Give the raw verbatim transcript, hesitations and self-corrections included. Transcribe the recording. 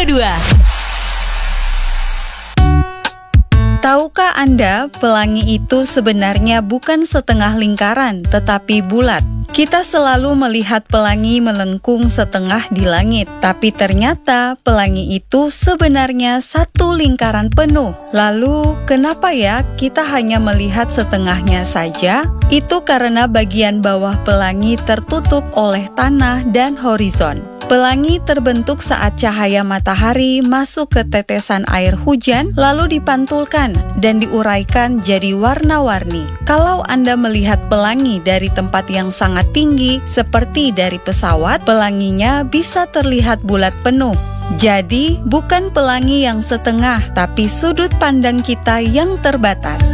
koma dua. Tahukah Anda, pelangi itu sebenarnya bukan setengah lingkaran, tetapi bulat. Kita selalu melihat pelangi melengkung setengah di langit, tapi ternyata pelangi itu sebenarnya satu lingkaran penuh. Lalu, kenapa ya kita hanya melihat setengahnya saja? Itu karena bagian bawah pelangi tertutup oleh tanah dan horizon. Pelangi terbentuk saat cahaya matahari masuk ke tetesan air hujan, lalu dipantulkan dan diuraikan jadi warna-warni. Kalau Anda melihat pelangi dari tempat yang sangat tinggi, seperti dari pesawat, pelanginya bisa terlihat bulat penuh. Jadi, bukan pelangi yang setengah, tapi sudut pandang kita yang terbatas.